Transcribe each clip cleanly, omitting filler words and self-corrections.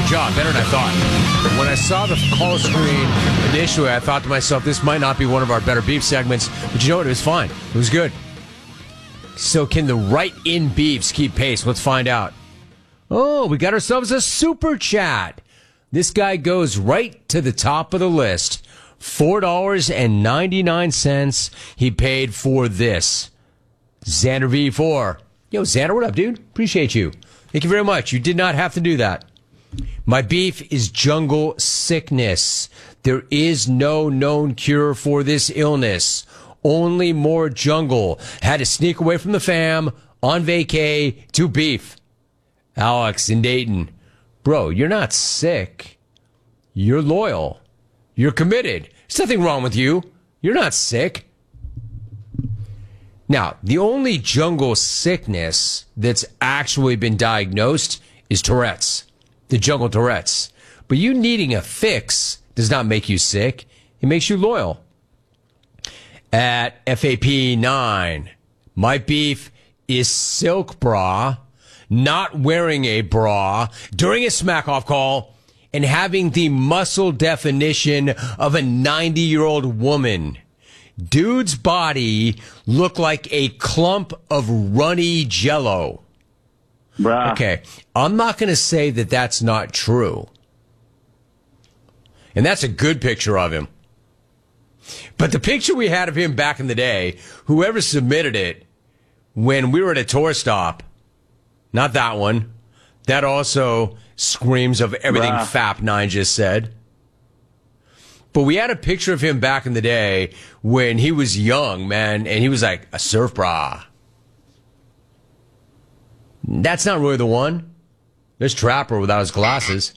job, better than I thought. When I saw the call screen initially, I thought to myself, this might not be one of our better beef segments, but you know what? It was fine. It was good. So can the right-in beefs keep pace? Let's find out. Oh, we got ourselves a super chat. This guy goes right to the top of the list. $4.99 he paid for this. Xander V4. Yo, Xander, what up, dude? Appreciate you. Thank you very much. You did not have to do that. My beef is jungle sickness. There is no known cure for this illness. Only more jungle. Had to sneak away from the fam on vacay to beef. Alex in Dayton. Bro, you're not sick. You're loyal. You're committed. There's nothing wrong with you. You're not sick. Now, the only jungle sickness that's actually been diagnosed is Tourette's. The jungle Tourette's. But you needing a fix does not make you sick. It makes you loyal. At FAP9, my beef is silk bra, not wearing a bra during a smack-off call, and having the muscle definition of a 90-year-old woman. Dude's body looked like a clump of runny jello. Bruh. Okay, I'm not going to say that that's not true. And that's a good picture of him. But the picture we had of him back in the day, whoever submitted it when we were at a tour stop, not that one, that also screams of everything FAP9 just said. But we had a picture of him back in the day when he was young, man, and he was like a surf bra. That's not really the one. There's Trapper without his glasses.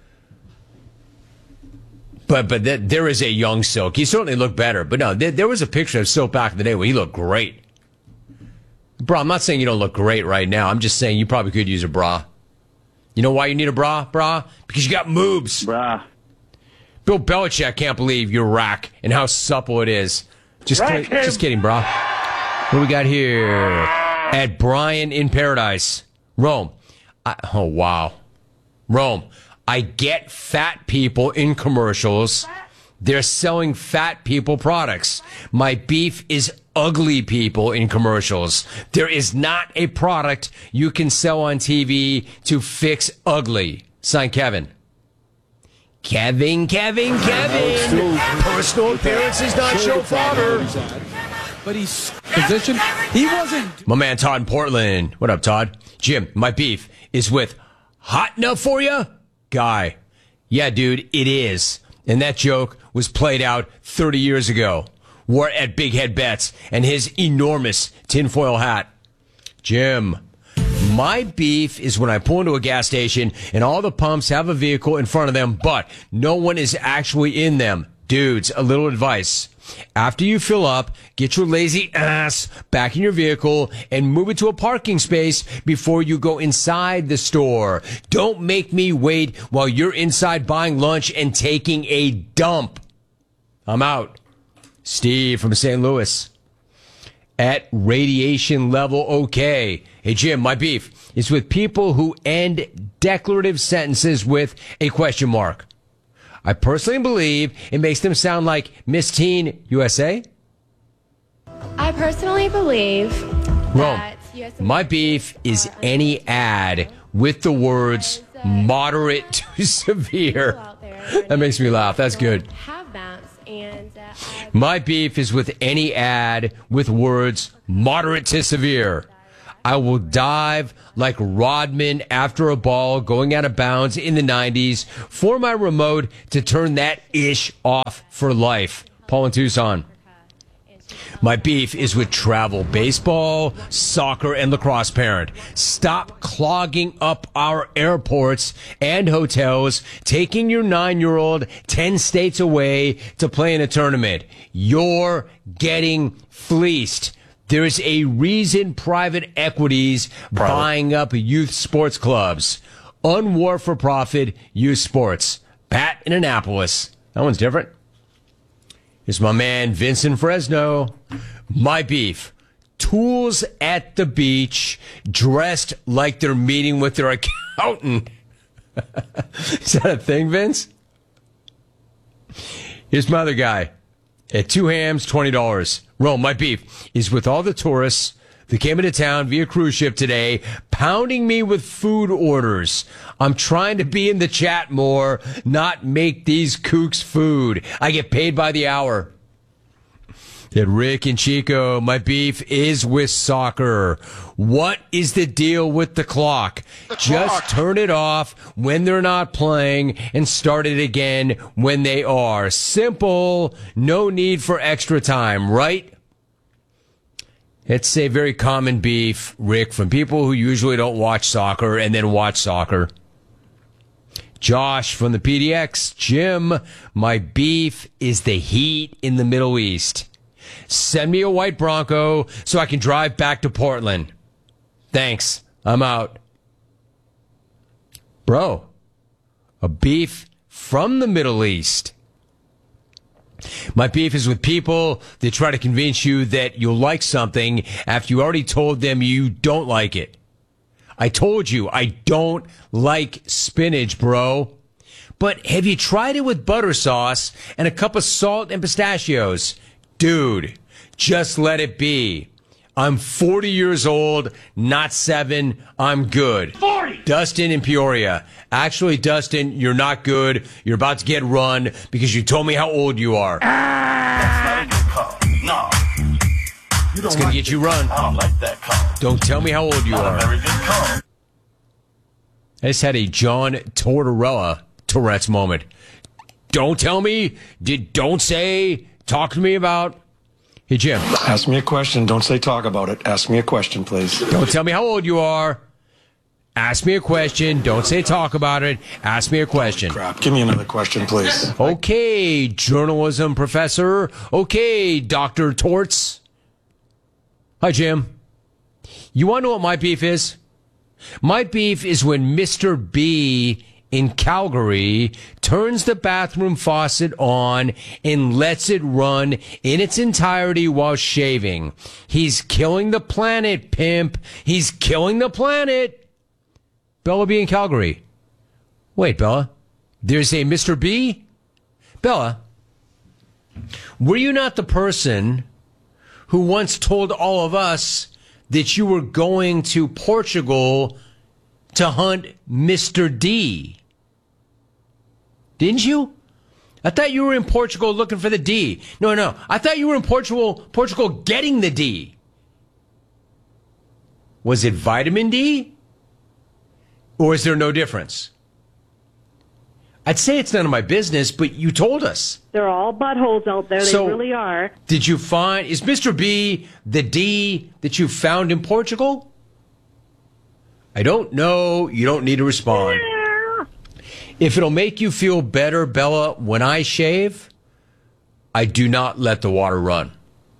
But there is a young Silk. He certainly looked better. But no, there was a picture of Silk back in the day where he looked great. Bro, I'm not saying you don't look great right now. I'm just saying you probably could use a bra. You know why you need a bra? Because you got moobs. Bruh. Bill Belichick can't believe your rack and how supple it is. Just kidding, bro. What do we got here? At Brian in Paradise. Rome. Oh, wow. Rome. I get fat people in commercials. They're selling fat people products. My beef is ugly people in commercials. There is not a product you can sell on TV to fix ugly. Signed, Kevin. Kevin. Personal appearances not show father. But he's positioned. He wasn't. My man Todd in Portland. What up, Todd? Jim, my beef is with hot enough for you? Guy. Yeah, dude, it is. And that joke was played out 30 years ago. Wore at Big Head Bets and his enormous tinfoil hat. Jim. My beef is when I pull into a gas station and all the pumps have a vehicle in front of them, but no one is actually in them. Dudes, a little advice. After you fill up, get your lazy ass back in your vehicle and move it to a parking space before you go inside the store. Don't make me wait while you're inside buying lunch and taking a dump. I'm out. Steve from St. Louis. At Radiation Level OK. Hey, Jim, my beef is with people who end declarative sentences with a question mark. I personally believe it makes them sound like Miss Teen USA. I personally believe that my beef is any ad with the words moderate to severe. That makes me laugh. That's good. My beef is with any ad with words moderate to severe. I will dive like Rodman after a ball going out of bounds in the 90s for my remote to turn that ish off for life. Paul in Tucson. My beef is with travel baseball, soccer, and lacrosse parent. Stop clogging up our airports and hotels, taking your 9-year-old 10 states away to play in a tournament. You're getting fleeced. There's a reason private equities buying up youth sports clubs. Unwar for profit youth sports. Pat in Annapolis. That one's different. Here's my man Vincent Fresno. My beef. Tools at the beach, dressed like they're meeting with their accountant. Is that a thing, Vince? Here's my other guy. At 2 hams, $20. Rome, my beef is with all the tourists that came into town via cruise ship today, pounding me with food orders. I'm trying to be in the chat more, not make these kooks food. I get paid by the hour. At Rick and Chico, my beef is with soccer. What is the deal with the clock? Just turn it off when they're not playing and start it again when they are. Simple. No need for extra time, right? It's a very common beef, Rick, from people who usually don't watch soccer and then watch soccer. Josh from the PDX. Jim, my beef is the heat in the Middle East. Send me a white Bronco so I can drive back to Portland. Thanks. I'm out. Bro, a beef from the Middle East. My beef is with people that try to convince you that you'll like something after you already told them you don't like it. I told you I don't like spinach, bro. But have you tried it with butter sauce and a cup of salt and pistachios? Dude, just let it be. I'm 40 years old, not 7. I'm good. 40! Dustin in Peoria. Actually, Dustin, you're not good. You're about to get run because you told me how old you are. That's not a good call. No. It's going to get you run. I don't like that call. Don't tell me how old you are. Not a very good call. I just had a John Tortorella Tourette's moment. Don't tell me. Don't say. Talk to me about. Hey, Jim. Ask me a question. Don't say talk about it. Ask me a question, please. Don't tell me how old you are. Ask me a question. Don't say talk about it. Ask me a question. Crap. Give me another question, please. Okay, journalism professor. Okay, Dr. Torts. Hi, Jim. You want to know what my beef is? My beef is when Mr. B in Calgary turns the bathroom faucet on and lets it run in its entirety while shaving. He's killing the planet, pimp. He's killing the planet. Bella B in Calgary. Wait, Bella. There's a Mr. B? Bella, were you not the person who once told all of us that you were going to Portugal to hunt Mr. D? Didn't you? I thought you were in Portugal looking for the D. No. I thought you were in Portugal getting the D. Was it vitamin D? Or is there no difference? I'd say it's none of my business, but you told us. They're all buttholes out there. They really are. Did you find, is Mr. B the D that you found in Portugal? I don't know. You don't need to respond. If it'll make you feel better, Bella, when I shave, I do not let the water run.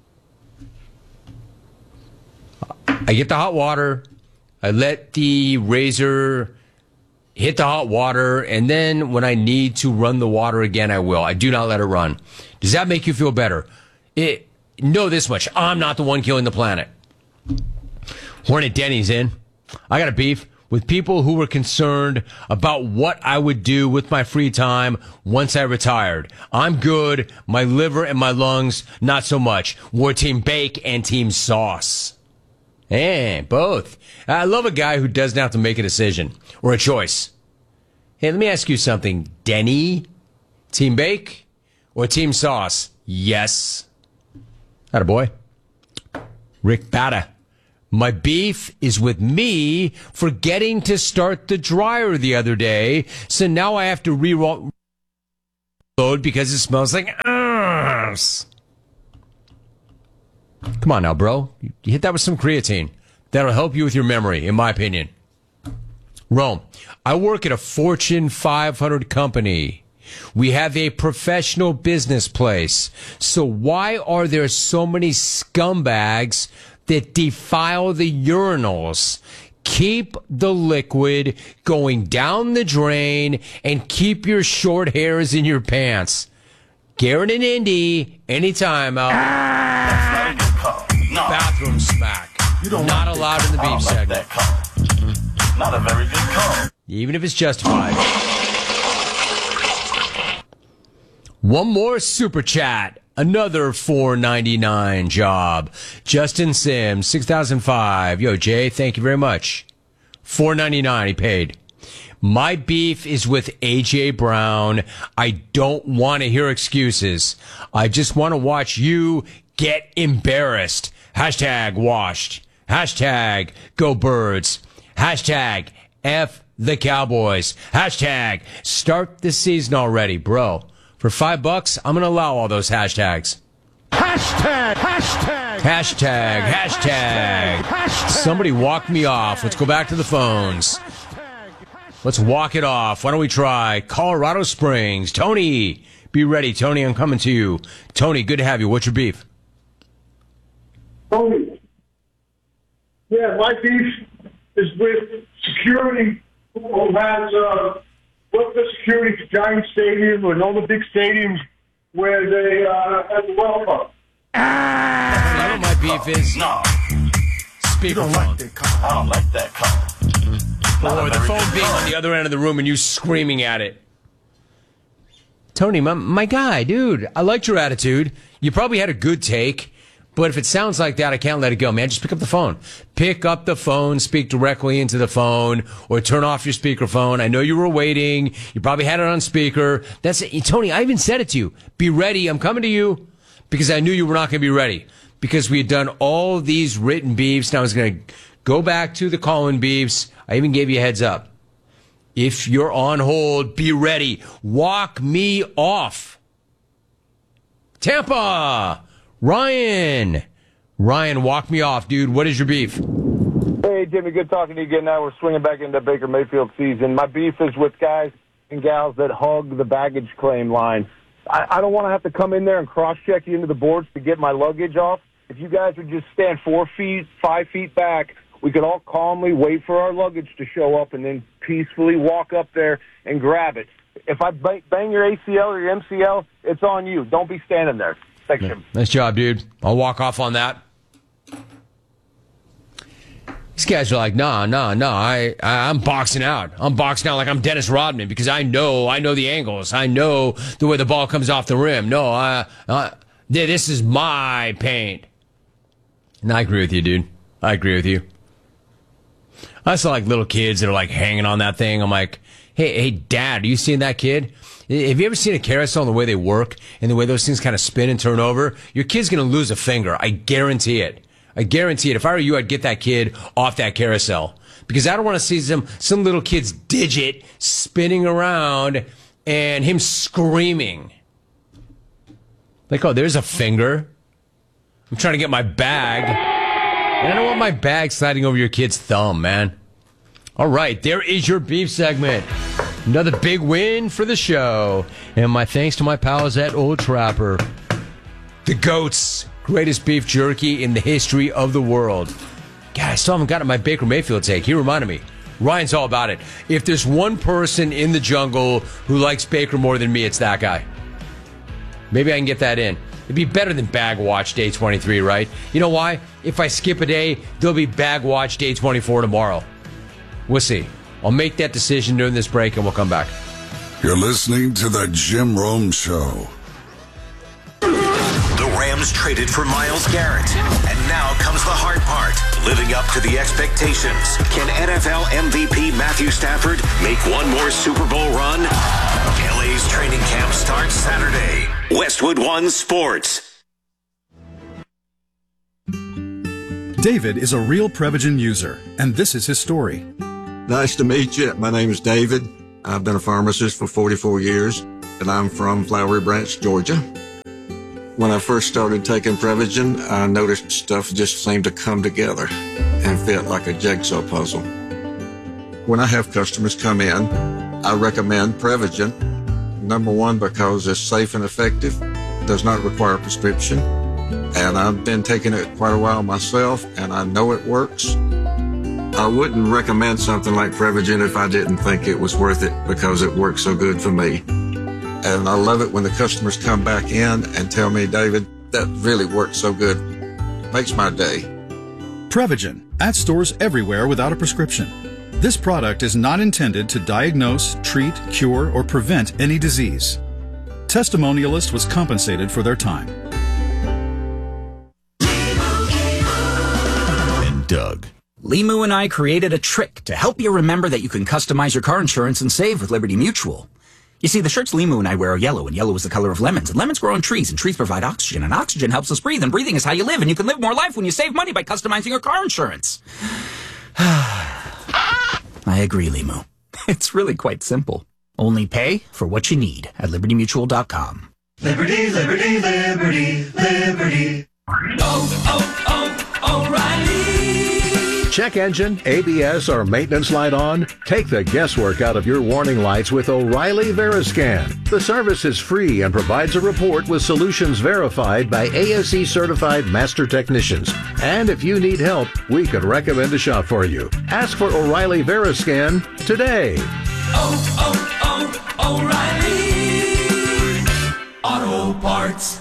I get the hot water, I let the razor hit the hot water, and then when I need to run the water again, I will. I do not let it run. Does that make you feel better? Know this much. I'm not the one killing the planet. Hornet Denny's in. I got a beef with people who were concerned about what I would do with my free time once I retired. I'm good. My liver and my lungs, not so much. We're Team Bake and Team Sauce. Both. I love a guy who doesn't have to make a decision or a choice. Hey, let me ask you something. Denny, Team Bake or Team Sauce? Yes. Attaboy. Rick Bata. My beef is with me forgetting to start the dryer the other day, so now I have to reload because it smells like ass. Come on now, bro. You hit that with some creatine. That'll help you with your memory, in my opinion. Rome, I work at a Fortune 500 company. We have a professional business place. So why are there so many scumbags that defile the urinals? Keep the liquid going down the drain and keep your short hairs in your pants. Garrett and Indy, anytime out. That's not a good call. No. Bathroom smack. You don't Not like allowed in the beef segment. That call. Not a very good call. even if it's justified. One more super chat. Another $4.99 job. Justin Sims, 6005. Yo, Jay, thank you very much. $4.99 he paid. My beef is with A.J. Brown. I don't want to hear excuses. I just want to watch you get embarrassed. Hashtag washed. Hashtag go birds. Hashtag F the Cowboys. Hashtag start the season already, bro. For $5, I'm going to allow all those hashtags. Hashtag. Somebody walk me off. Let's go back to the phones. Let's walk it off. Why don't we try Colorado Springs? Tony, be ready. Tony, I'm coming to you. Tony, good to have you. What's your beef? Tony. Yeah, my beef is with security who has what the security for Giant Stadium and all the big stadiums where they have the welcome. You know what my beef is? No, Speakerphone. I don't like that call. Or the phone being on the other end of the room and you screaming at it. Tony, my guy, dude, I liked your attitude. You probably had a good take. But if it sounds like that, I can't let it go, man. Just pick up the phone. Pick up the phone, speak directly into the phone, or turn off your speakerphone. I know you were waiting. You probably had it on speaker. That's it. Tony, I even said it to you. Be ready. I'm coming to you because I knew you were not going to be ready because we had done all these written beefs. Now I was going to go back to the call-in beefs. I even gave you a heads up. If you're on hold, be ready. Walk me off. Tampa. Ryan, walk me off, dude. What is your beef? Hey, Jimmy, good talking to you again. Now we're swinging back into Baker Mayfield season. My beef is with guys and gals that hug the baggage claim line. I don't want to have to come in there and cross-check you into the boards to get my luggage off. If you guys would just stand 4 feet, 5 feet back, we could all calmly wait for our luggage to show up and then peacefully walk up there and grab it. If I bang your ACL or your MCL, it's on you. Don't be standing there. Thanks, Jim. Nice job, dude. I'll walk off on that. These guys are like, no, I'm boxing out. I'm boxing out like I'm Dennis Rodman because I know the angles. I know the way the ball comes off the rim. No, this is my paint. And I agree with you, dude. I agree with you. I saw like little kids that are like hanging on that thing. I'm like, hey, Dad, are you seeing that kid? Have you ever seen a carousel and the way they work and the way those things kind of spin and turn over? Your kid's going to lose a finger. I guarantee it. If I were you, I'd get that kid off that carousel because I don't want to see some little kid's digit spinning around and him screaming. Like, oh, there's a finger. I'm trying to get my bag. And I don't want my bag sliding over your kid's thumb, man. All right, there is your beef segment. Another big win for the show. And my thanks to my pals at Old Trapper. The GOATs. Greatest beef jerky in the history of the world. God, I still haven't gotten my Baker Mayfield take. He reminded me. Ryan's all about it. If there's one person in the jungle who likes Baker more than me, it's that guy. Maybe I can get that in. It'd be better than Bag Watch Day 23, right? You know why? If I skip a day, there'll be Bag Watch Day 24 tomorrow. We'll see. I'll make that decision during this break, and we'll come back. You're listening to The Jim Rome Show. The Rams traded for Myles Garrett. And now comes the hard part, living up to the expectations. Can NFL MVP Matthew Stafford make one more Super Bowl run? LA's training camp starts Saturday. Westwood One Sports. David is a real Prevagen user, and this is his story. Nice to meet you. My name is David. I've been a pharmacist for 44 years, and I'm from Flowery Branch, Georgia. When I first started taking Prevagen, I noticed stuff just seemed to come together and fit like a jigsaw puzzle. When I have customers come in, I recommend Prevagen. Number one, because it's safe and effective, does not require a prescription, and I've been taking it quite a while myself, and I know it works. I wouldn't recommend something like Prevagen if I didn't think it was worth it because it works so good for me. And I love it when the customers come back in and tell me, David, that really worked so good. Makes my day. Prevagen, at stores everywhere without a prescription. This product is not intended to diagnose, treat, cure, or prevent any disease. Testimonialist was compensated for their time. And Doug. Limu and I created a trick to help you remember that you can customize your car insurance and save with Liberty Mutual. You see, the shirts Limu and I wear are yellow, and yellow is the color of lemons. And lemons grow on trees, and trees provide oxygen, and oxygen helps us breathe, and breathing is how you live, and you can live more life when you save money by customizing your car insurance. I agree, Limu. It's really quite simple. Only pay for what you need at LibertyMutual.com. Liberty, liberty, liberty, liberty. O'Reilly. Check engine, ABS, or maintenance light on? Take the guesswork out of your warning lights with O'Reilly Veriscan. The service is free and provides a report with solutions verified by ASE-certified master technicians. And if you need help, we could recommend a shop for you. Ask for O'Reilly Veriscan today. O'Reilly Auto Parts.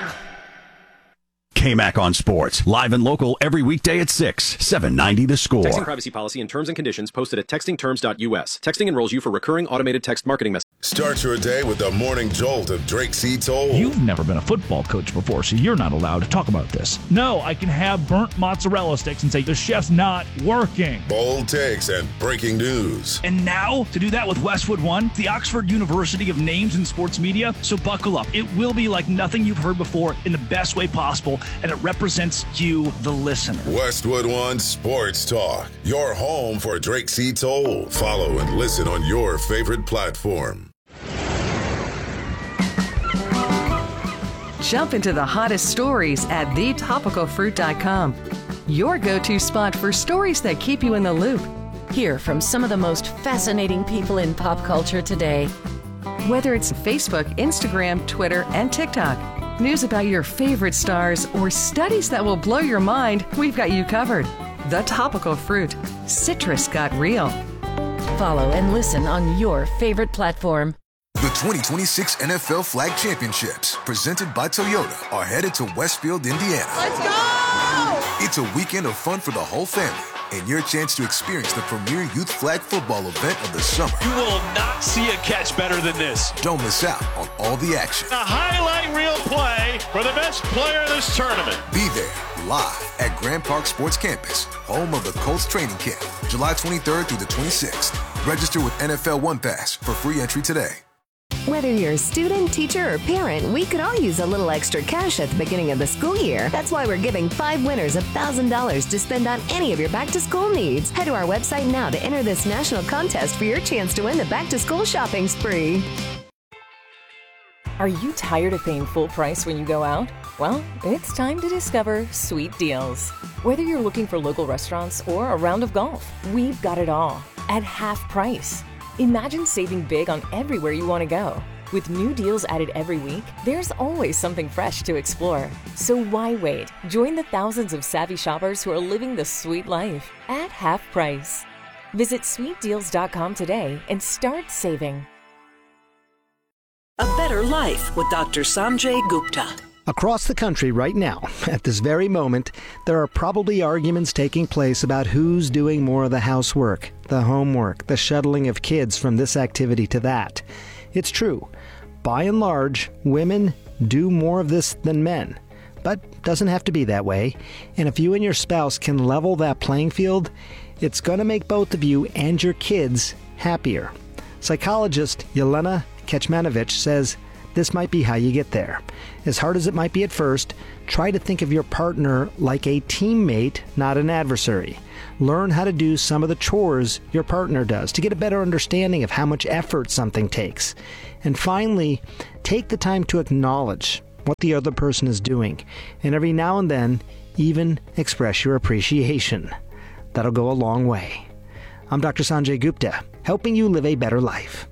KMAC on Sports, live and local every weekday at 6, 790 The Score. Texting privacy policy and terms and conditions posted at textingterms.us. Texting enrolls you for recurring automated text marketing messages. Start your day with the morning jolt of Drake Seats Old. You've never been a football coach before, so you're not allowed to talk about this. No, I can have burnt mozzarella sticks and say the chef's not working. Bold takes and breaking news. And now, to do that with Westwood One, the Oxford University of Names in Sports Media. So buckle up. It will be like nothing you've heard before in the best way possible, and it represents you, the listener. Westwood One Sports Talk, your home for Drake Seats Old. Follow and listen on your favorite platform. Jump into the hottest stories at thetopicalfruit.com. Your go-to spot for stories that keep you in the loop. Hear from some of the most fascinating people in pop culture today. Whether it's Facebook, Instagram, Twitter, and TikTok, news about your favorite stars, or studies that will blow your mind, we've got you covered. The Topical Fruit. Citrus got real. Follow and listen on your favorite platform. The 2026 NFL Flag Championships, presented by Toyota, are headed to Westfield, Indiana. Let's go! It's a weekend of fun for the whole family, and your chance to experience the premier youth flag football event of the summer. You will not see a catch better than this. Don't miss out on all the action. A highlight reel play for the best player in this tournament. Be there, live at Grand Park Sports Campus, home of the Colts training camp, July 23rd through the 26th. Register with NFL One Pass for free entry today. Whether you're a student, teacher, or parent, we could all use a little extra cash at the beginning of the school year. That's why we're giving 5 winners $1,000 to spend on any of your back-to-school needs. Head to our website now to enter this national contest for your chance to win the back-to-school shopping spree. Are you tired of paying full price when you go out? Well, it's time to discover Sweet Deals. Whether you're looking for local restaurants or a round of golf, we've got it all at half price. Imagine saving big on everywhere you want to go. With new deals added every week, there's always something fresh to explore. So why wait? Join the thousands of savvy shoppers who are living the sweet life at half price. Visit sweetdeals.com today and start saving. A better life with Dr. Sanjay Gupta. Across the country right now, at this very moment, there are probably arguments taking place about who's doing more of the housework, the homework, the shuttling of kids from this activity to that. It's true. By and large, women do more of this than men. But doesn't have to be that way. And if you and your spouse can level that playing field, it's going to make both of you and your kids happier. Psychologist Yelena Kecmanovic says this might be how you get there. As hard as it might be at first, try to think of your partner like a teammate, not an adversary. Learn how to do some of the chores your partner does to get a better understanding of how much effort something takes. And finally, take the time to acknowledge what the other person is doing, and every now and then, even express your appreciation. That'll go a long way. I'm Dr. Sanjay Gupta, helping you live a better life.